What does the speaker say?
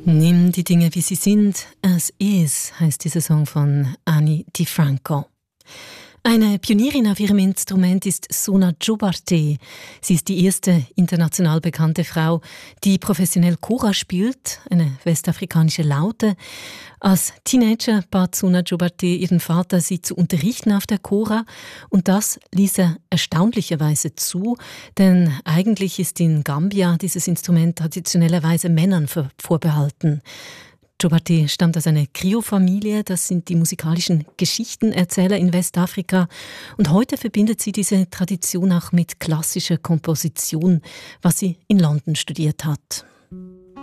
Nimm die Dinge, wie sie sind, as is, heißt dieser Song von Ani DiFranco. Eine Pionierin auf ihrem Instrument ist Sona Jobarteh. Sie ist die erste international bekannte Frau, die professionell Kora spielt, eine westafrikanische Laute. Als Teenager bat Sona Jobarteh ihren Vater, sie zu unterrichten auf der Kora, und das ließ er erstaunlicherweise zu, denn eigentlich ist in Gambia dieses Instrument traditionellerweise Männern vorbehalten. Jobarteh stammt aus einer Krio-Familie, das sind die musikalischen Geschichtenerzähler in Westafrika, und heute verbindet sie diese Tradition auch mit klassischer Komposition, was sie in London studiert hat.